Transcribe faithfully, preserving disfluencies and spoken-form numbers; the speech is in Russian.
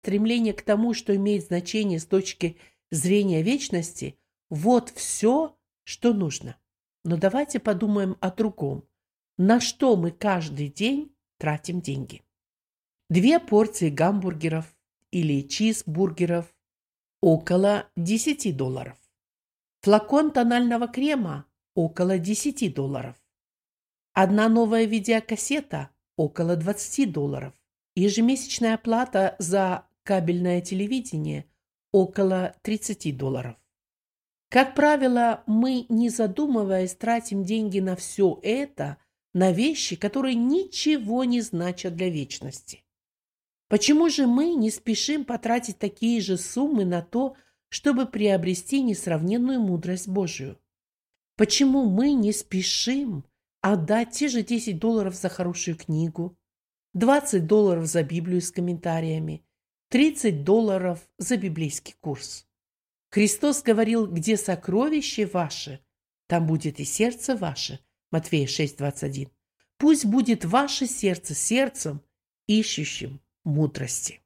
стремление к тому, что имеет значение с точки зрения вечности, вот все, что нужно. Но давайте подумаем о другом. На что мы каждый день тратим деньги? Две порции гамбургеров или чизбургеров около десяти долларов. Флакон тонального крема около десяти долларов. Одна новая видеокассета около двадцати долларов. Ежемесячная плата за кабельное телевидение около тридцати долларов. Как правило, мы, не задумываясь, тратим деньги на все это, на вещи, которые ничего не значат для вечности. Почему же мы не спешим потратить такие же суммы на то, чтобы приобрести несравненную мудрость Божию? Почему мы не спешим отдать те же десять долларов за хорошую книгу, двадцать долларов за Библию с комментариями, тридцать долларов за библейский курс? Христос говорил: где сокровище ваше, там будет и сердце ваше. Матфея шесть двадцать один. Пусть будет ваше сердце сердцем, ищущим мудрости.